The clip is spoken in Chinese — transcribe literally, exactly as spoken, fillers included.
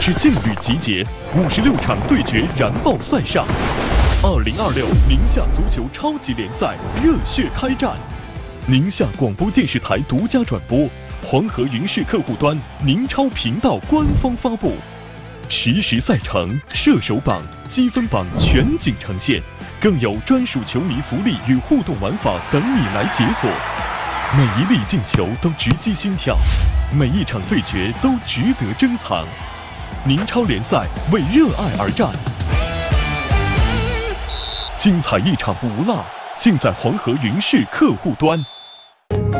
是劲旅集结，五十六场对决燃爆赛上。二零二六宁夏足球超级联赛热血开战，宁夏广播电视台独家转播，黄河云视客户端宁超频道官方发布，实时赛程、射手榜、积分榜全景呈现，更有专属球迷福利与互动玩法等你来解锁。每一粒进球都直击心跳，每一场对决都值得珍藏。宁超联赛为热爱而战，精彩一场不落，尽在黄河云视客户端。